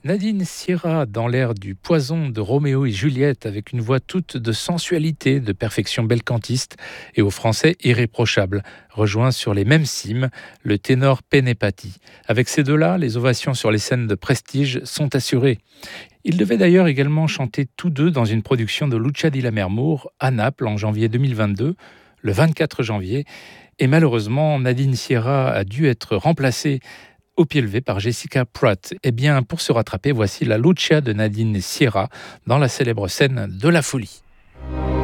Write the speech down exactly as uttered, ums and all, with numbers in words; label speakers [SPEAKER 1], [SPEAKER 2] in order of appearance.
[SPEAKER 1] Nadine Sierra dans l'air du poison de Roméo et Juliette avec une voix toute de sensualité, de perfection belcantiste et au français irréprochable, rejoint sur les mêmes cimes le ténor Penepati. Avec ces deux-là, les ovations sur les scènes de prestige sont assurées. Ils devaient d'ailleurs également chanter tous deux dans une production de Lucia di Lammermoor à Naples en janvier deux mille vingt-deux, le vingt-quatre janvier, et malheureusement Nadine Sierra a dû être remplacée au pied levé par Jessica Pratt. Eh bien, pour se rattraper, voici la Lucia de Nadine Sierra dans la célèbre scène de la folie.